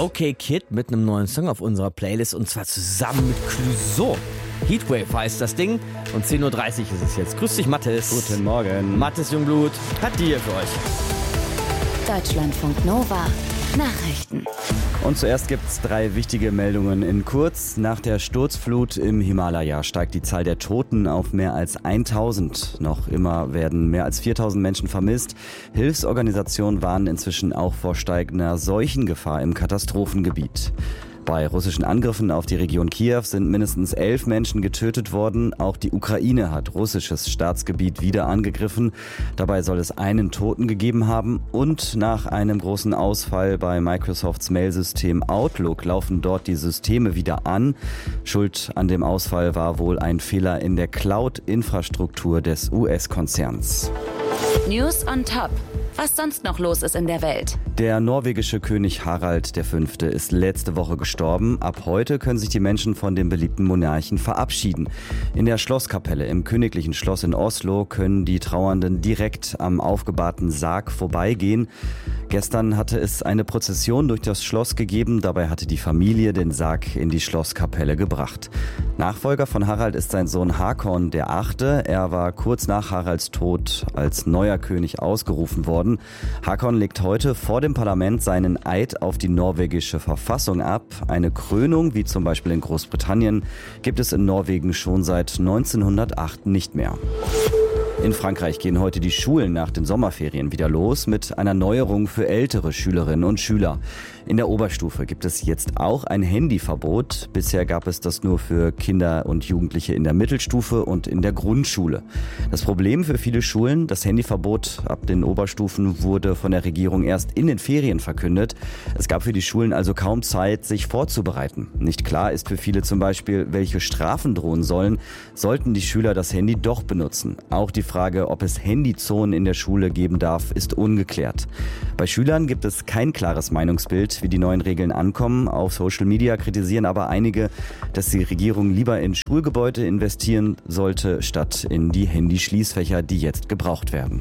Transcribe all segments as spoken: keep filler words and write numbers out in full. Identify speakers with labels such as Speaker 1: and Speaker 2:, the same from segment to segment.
Speaker 1: Okay Kid mit einem neuen Song auf unserer Playlist und zwar zusammen mit Clouseau. Heatwave heißt das Ding und zehn Uhr dreißig ist es jetzt. Grüß dich, Mathis.
Speaker 2: Guten Morgen.
Speaker 1: Mathis Jungblut hat die hier für euch.
Speaker 3: Deutschlandfunk Nova Nachrichten.
Speaker 2: Und zuerst gibt es drei wichtige Meldungen in kurz. Nach der Sturzflut im Himalaya steigt die Zahl der Toten auf mehr als tausend. Noch immer werden mehr als viertausend Menschen vermisst. Hilfsorganisationen warnen inzwischen auch vor steigender Seuchengefahr im Katastrophengebiet. Bei russischen Angriffen auf die Region Kiew sind mindestens elf Menschen getötet worden. Auch die Ukraine hat russisches Staatsgebiet wieder angegriffen. Dabei soll es einen Toten gegeben haben. Und nach einem großen Ausfall bei Microsofts Mailsystem Outlook laufen dort die Systeme wieder an. Schuld an dem Ausfall war wohl ein Fehler in der Cloud-Infrastruktur des U S-Konzerns.
Speaker 3: News on Top. Was sonst noch los ist in der Welt.
Speaker 2: Der norwegische König Harald der Fünfte ist letzte Woche gestorben. Ab heute können sich die Menschen von dem beliebten Monarchen verabschieden. In der Schlosskapelle im Königlichen Schloss in Oslo können die Trauernden direkt am aufgebahrten Sarg vorbeigehen. Gestern hatte es eine Prozession durch das Schloss gegeben. Dabei hatte die Familie den Sarg in die Schlosskapelle gebracht. Nachfolger von Harald ist sein Sohn Håkon der Achte. Er war kurz nach Haralds Tod als neuer König ausgerufen worden. Håkon legt heute vor dem Parlament seinen Eid auf die norwegische Verfassung ab. Eine Krönung, wie zum Beispiel in Großbritannien, gibt es in Norwegen schon seit neunzehnhundertacht nicht mehr. In Frankreich gehen heute die Schulen nach den Sommerferien wieder los mit einer Neuerung für ältere Schülerinnen und Schüler. In der Oberstufe gibt es jetzt auch ein Handyverbot. Bisher gab es das nur für Kinder und Jugendliche in der Mittelstufe und in der Grundschule. Das Problem für viele Schulen, das Handyverbot ab den Oberstufen wurde von der Regierung erst in den Ferien verkündet. Es gab für die Schulen also kaum Zeit, sich vorzubereiten. Nicht klar ist für viele zum Beispiel, welche Strafen drohen sollen, sollten die Schüler das Handy doch benutzen. Auch die Frage, ob es Handyzonen in der Schule geben darf, ist ungeklärt. Bei Schülern gibt es kein klares Meinungsbild, wie die neuen Regeln ankommen. Auf Social Media kritisieren aber einige, dass die Regierung lieber in Schulgebäude investieren sollte, statt in die Handyschließfächer, die jetzt gebraucht werden.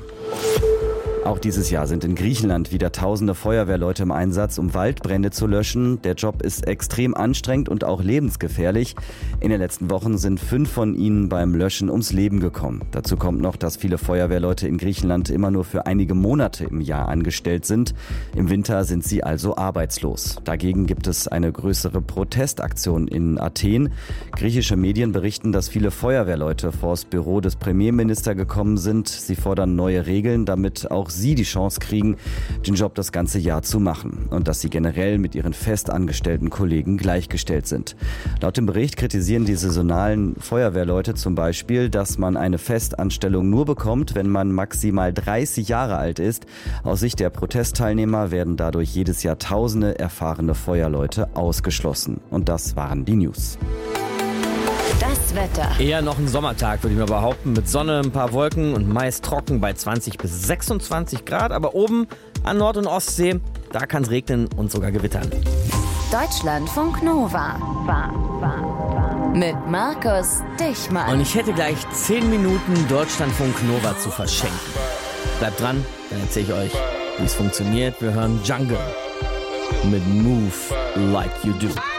Speaker 2: Auch dieses Jahr sind in Griechenland wieder tausende Feuerwehrleute im Einsatz, um Waldbrände zu löschen. Der Job ist extrem anstrengend und auch lebensgefährlich. In den letzten Wochen sind fünf von ihnen beim Löschen ums Leben gekommen. Dazu kommt noch, dass viele Feuerwehrleute in Griechenland immer nur für einige Monate im Jahr angestellt sind. Im Winter sind sie also arbeitslos. Dagegen gibt es eine größere Protestaktion in Athen. Griechische Medien berichten, dass viele Feuerwehrleute vor das Büro des Premierministers gekommen sind. Sie fordern neue Regeln, damit auch sie die Chance kriegen, den Job das ganze Jahr zu machen und dass sie generell mit ihren festangestellten Kollegen gleichgestellt sind. Laut dem Bericht kritisieren die saisonalen Feuerwehrleute zum Beispiel, dass man eine Festanstellung nur bekommt, wenn man maximal dreißig Jahre alt ist. Aus Sicht der Protestteilnehmer werden dadurch jedes Jahr tausende erfahrene Feuerleute ausgeschlossen. Und das waren die News.
Speaker 3: Das Wetter.
Speaker 1: Eher noch ein Sommertag, würde ich mal behaupten, mit Sonne, ein paar Wolken und meist trocken bei zwanzig bis sechsundzwanzig Grad. Aber oben an Nord- und Ostsee, da kann es regnen und sogar gewittern.
Speaker 3: Deutschlandfunk Nova. War, war, war. Mit Markus Dichmann.
Speaker 1: Und ich hätte gleich zehn Minuten Deutschlandfunk Nova zu verschenken. Bleibt dran, dann erzähle ich euch, wie es funktioniert. Wir hören Jungle mit Move Like You Do.